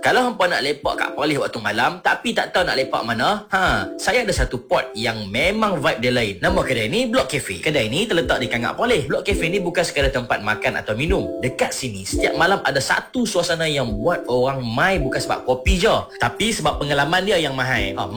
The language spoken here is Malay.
Kalau hampa nak lepak kat Perlis waktu malam tapi tak tahu nak lepak mana, saya ada satu pot yang memang vibe dia lain. Nama kedai ni Blok Cafe. Kedai ni terletak di Kangak Perlis. Blok Cafe ni bukan sekadar tempat makan atau minum. Dekat sini setiap malam ada satu suasana yang buat orang mai bukan sebab kopi je, tapi sebab pengalaman dia yang mahal.